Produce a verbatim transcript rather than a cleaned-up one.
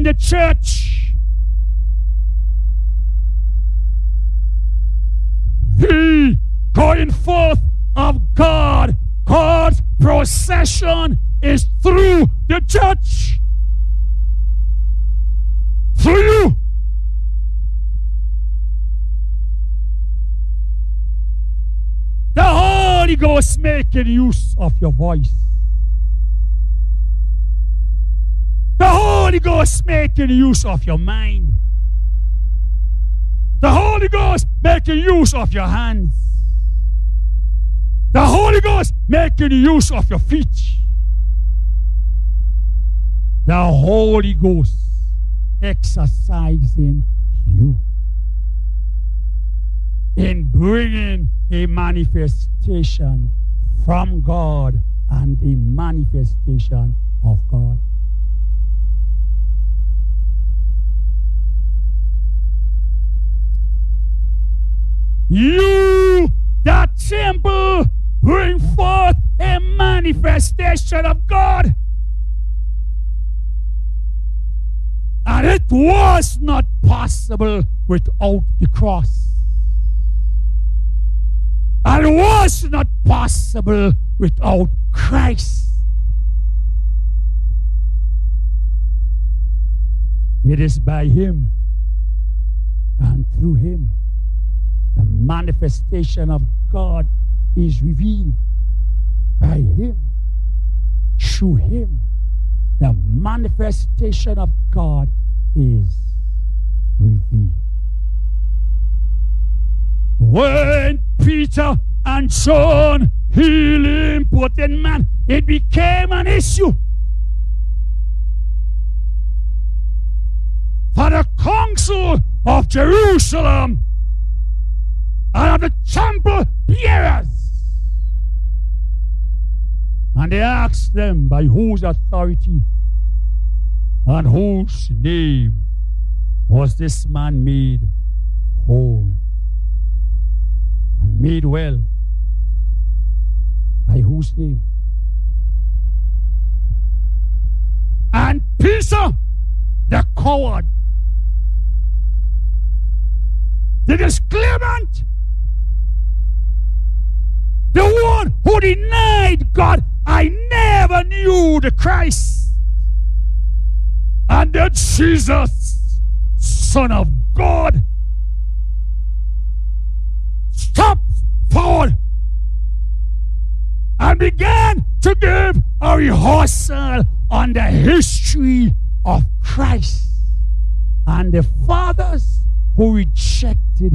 the church. The going forth of God, God's procession is through the church. Through you. The Holy Ghost making use of your voice. The Holy Ghost making use of your mind. The Holy Ghost making use of your hands. The Holy Ghost making use of your feet. The Holy Ghost exercising you in bringing a manifestation from God and a manifestation of God. You, that temple, bring forth a manifestation of God. And it was not possible without the cross. And it was not possible without Christ. It is by Him and through Him the manifestation of God is revealed. By Him, through Him, the manifestation of God is revealed. When Peter and John healed impotent man, it became an issue. For the council of Jerusalem and of the temple bearers. And they asked them by whose authority and whose name was this man made whole and made well. By whose name? And Peter, the coward, the disclaimant, the one who denied God, I never knew the Christ. And that Jesus, Son of God, stopped forward and began to give a rehearsal on the history of Christ and the fathers who rejected